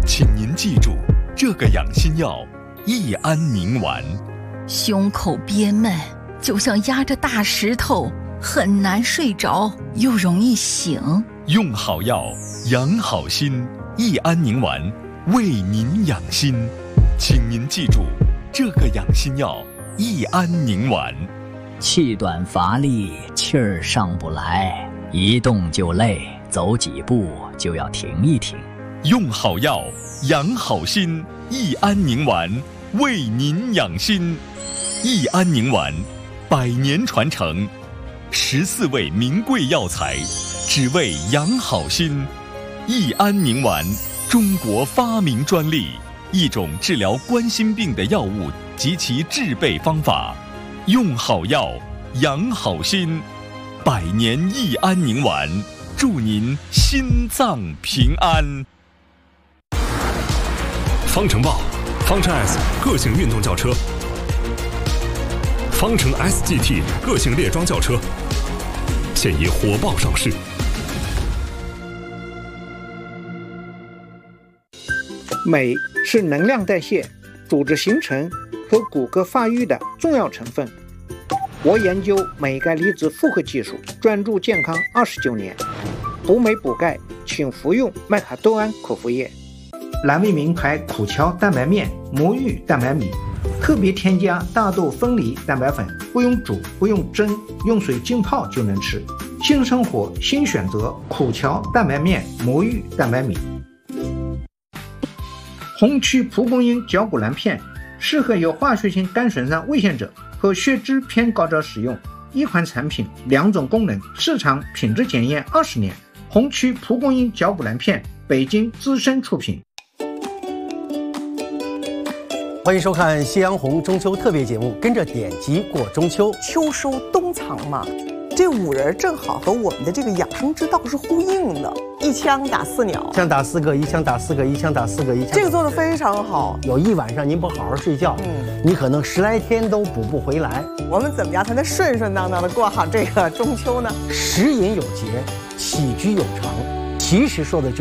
请您记住，这个养心药益安宁丸。 胸口憋闷，就像压着大石头，很难睡着，又容易醒。 用好药，养好心，益安宁丸为您养心。请您记住，这个养心药益安宁丸。 气短乏力，气儿上不来，一动就累，走几步就要停一停。 用好药，养好心，益安宁丸为您养心。益安宁丸100年传承，14味名贵药材，只为养好心。益安宁丸，中国发明专利，一种治疗冠心病的药物及其制备方法。用好药，养好心，100年益安宁丸，祝您心脏平安。 方程豹，方程 S 个性运动轿车，方程 SGT 个性猎装轿车，现已火爆上市。 镁是能量代谢、组织形成和骨骼发育的重要成分。我研究镁钙离子复合技术，专注健康29年。补镁补钙，请服用麦卡多胺口服液。蓝莓名牌苦荞蛋白面、魔芋蛋白米，特别添加大豆分离蛋白粉，不用煮，不用蒸，用水浸泡就能吃。新生活新选择，苦荞蛋白面、魔芋蛋白米。红曲蒲公英嚼骨兰片适合有化学性肝损伤危险者和血脂偏高者使用。一款产品，2种功能，市场品质检验20年。红曲蒲公英嚼骨兰片，北京资深出品。 欢迎收看夕阳红中秋特别节目，跟着典籍过中秋。 秋收冬藏嘛，这5人正好和我们的这个养生之道是呼应的，一枪打4鸟， 一枪打4个，一枪打4个，一枪打4个，一枪。 这个做的非常好。 有一晚上您不好好睡觉，你可能10来天都补不回来。 我们怎么样才能顺顺当当的过好这个中秋呢？ 食饮有节，起居有常，其实说的就是